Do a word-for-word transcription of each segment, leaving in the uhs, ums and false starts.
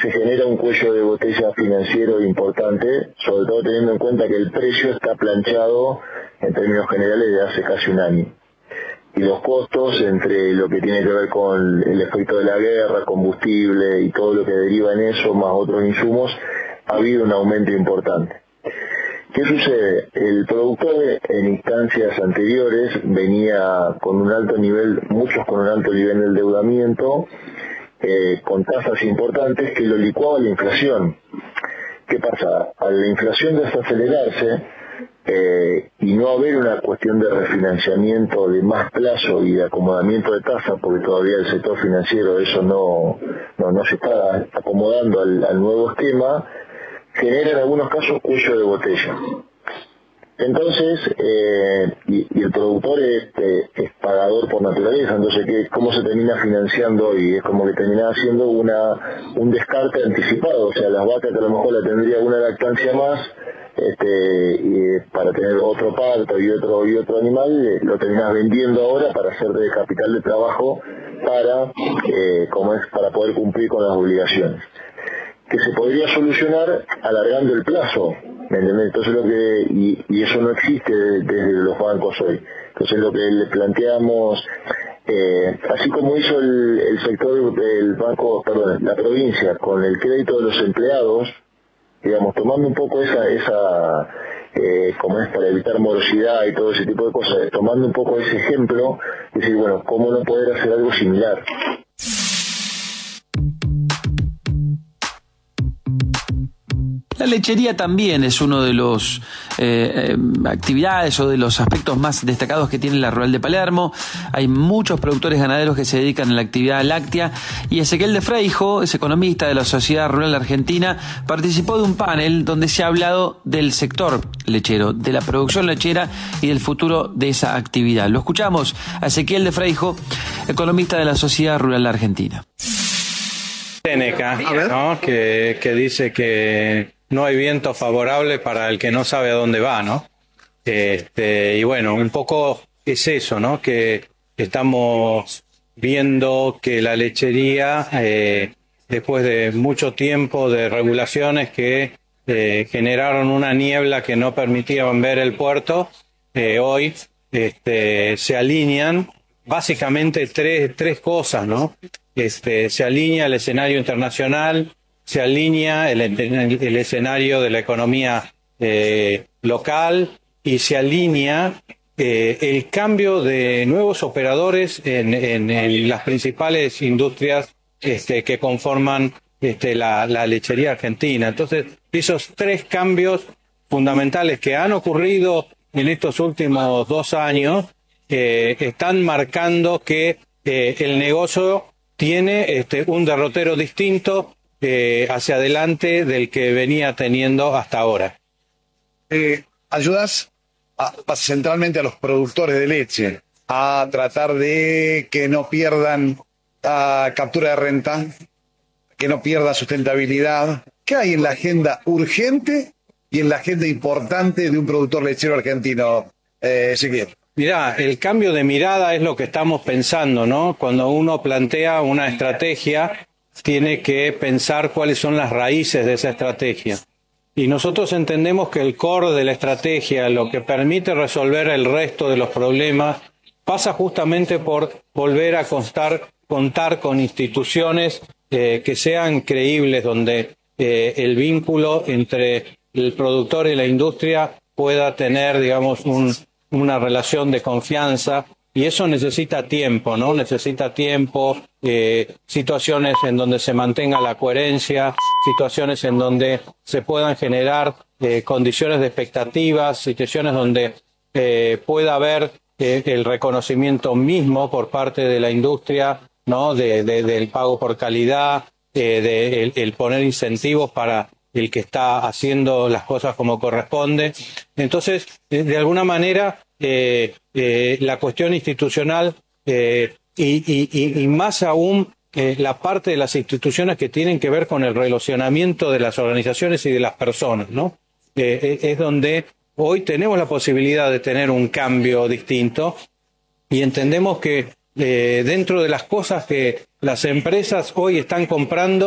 se genera un cuello de botella financiero importante, sobre todo teniendo en cuenta que el precio está planchado en términos generales de hace casi un año. Y los costos, entre lo que tiene que ver con el efecto de la guerra, combustible y todo lo que deriva en eso, más otros insumos, ha habido un aumento importante. ¿Qué sucede? El productor en instancias anteriores venía con un alto nivel, muchos con un alto nivel de endeudamiento, eh, con tasas importantes que lo licuaba la inflación. ¿Qué pasa? Al la inflación desacelerarse eh, y no haber una cuestión de refinanciamiento de más plazo y de acomodamiento de tasas, porque todavía el sector financiero eso no, no, no se está acomodando al, al nuevo esquema, genera en algunos casos cuello de botella. Entonces, eh, y, y el productor es, eh, es pagador por naturaleza, entonces ¿qué, ¿cómo se termina financiando? Y es como que termina haciendo una un descarte anticipado, o sea, las vacas que a lo mejor la tendría una lactancia más, este, y para tener otro parto y otro y otro animal, eh, lo terminas vendiendo ahora para hacer de capital de trabajo para, eh, como es, para poder cumplir con las obligaciones. Que se podría solucionar alargando el plazo, ¿me entiendes? Entonces lo que, y, y eso no existe desde los bancos hoy. Entonces lo que le planteamos, eh, así como hizo el, el sector del banco, perdón, la provincia, con el crédito de los empleados, digamos, tomando un poco esa, esa eh, como es para evitar morosidad y todo ese tipo de cosas, tomando un poco ese ejemplo, decir, bueno, ¿cómo no poder hacer algo similar? La lechería también es uno de los eh, eh, actividades o de los aspectos más destacados que tiene la Rural de Palermo. Hay muchos productores ganaderos que se dedican a la actividad láctea y Ezequiel de Freijo, es economista de la Sociedad Rural Argentina, participó de un panel donde se ha hablado del sector lechero, de la producción lechera y del futuro de esa actividad. Lo escuchamos a Ezequiel de Freijo, economista de la Sociedad Rural Argentina. Seneca, ¿no? que, que dice que no hay viento favorable para el que no sabe a dónde va, ¿no? Este, y bueno, un poco es eso, ¿no? Que estamos viendo que la lechería, eh, después de mucho tiempo de regulaciones que eh, generaron una niebla que no permitían ver el puerto, eh, hoy este, se alinean básicamente tres, tres cosas, ¿no? Este, se alinea el escenario internacional, se alinea el, el, el escenario de la economía eh, local y se alinea eh, el cambio de nuevos operadores en, en, en las principales industrias este, que conforman este, la, la lechería argentina. Entonces, esos tres cambios fundamentales que han ocurrido en estos últimos dos años eh, están marcando que eh, el negocio tiene este, un derrotero distinto Eh, hacia adelante del que venía teniendo hasta ahora. Eh, ¿Ayudas a, a, centralmente a los productores de leche a tratar de que no pierdan a captura de renta, que no pierda sustentabilidad? ¿Qué hay en la agenda urgente y en la agenda importante de un productor lechero argentino, eh, Ezequiel? Mirá, el cambio de mirada es lo que estamos pensando, ¿no? Cuando uno plantea una estrategia, tiene que pensar cuáles son las raíces de esa estrategia. Y nosotros entendemos que el core de la estrategia, lo que permite resolver el resto de los problemas, pasa justamente por volver a constar, contar con instituciones eh, que sean creíbles, donde eh, el vínculo entre el productor y la industria pueda tener, digamos, un, una relación de confianza. Y eso necesita tiempo, ¿no? Necesita tiempo, eh, situaciones en donde se mantenga la coherencia, situaciones en donde se puedan generar eh, condiciones de expectativas, situaciones donde eh, pueda haber eh, el reconocimiento mismo por parte de la industria, ¿no? De, de, del pago por calidad, eh, de el, el poner incentivos para el que está haciendo las cosas como corresponde. Entonces, de, de alguna manera, Eh, eh, la cuestión institucional eh, y, y, y más aún eh, la parte de las instituciones que tienen que ver con el relacionamiento de las organizaciones y de las personas, ¿no? Eh, es donde hoy tenemos la posibilidad de tener un cambio distinto y entendemos que eh, dentro de las cosas que las empresas hoy están comprando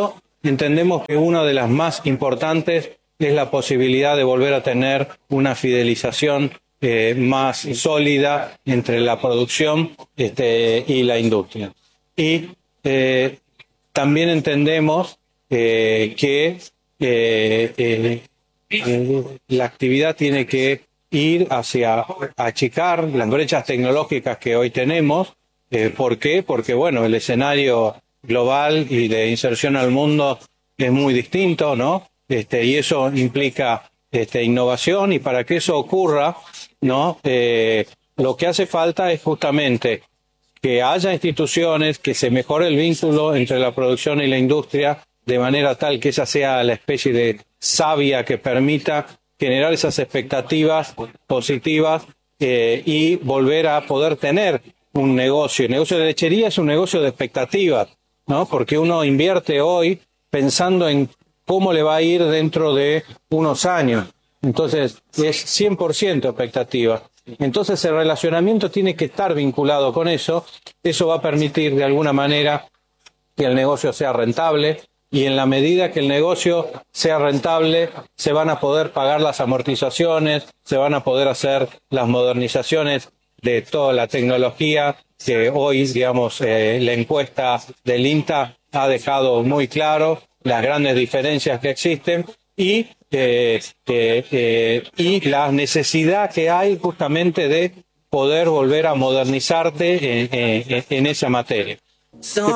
entendemos que una de las más importantes es la posibilidad de volver a tener una fidelización eh, más sólida entre la producción este, y la industria. Y eh, también entendemos eh, que eh, eh, eh, la actividad tiene que ir hacia achicar las brechas tecnológicas que hoy tenemos. Eh, ¿Por qué? Porque, bueno, el escenario global y de inserción al mundo es muy distinto, ¿no? Este, y eso implica este, innovación, y para que eso ocurra, ¿no? Eh, lo que hace falta es justamente que haya instituciones, que se mejore el vínculo entre la producción y la industria, de manera tal que esa sea la especie de savia que permita generar esas expectativas positivas eh, y volver a poder tener un negocio. El negocio de lechería es un negocio de expectativas, ¿no? Porque uno invierte hoy pensando en cómo le va a ir dentro de unos años. Entonces, es cien por ciento expectativa. Entonces, el relacionamiento tiene que estar vinculado con eso. Eso va a permitir, de alguna manera, que el negocio sea rentable, y en la medida que el negocio sea rentable, se van a poder pagar las amortizaciones, se van a poder hacer las modernizaciones de toda la tecnología que hoy, digamos, eh, la encuesta del INTA ha dejado muy claro las grandes diferencias que existen y, eh, eh, eh, y la necesidad que hay justamente de poder volver a modernizarte en, en, en esa materia.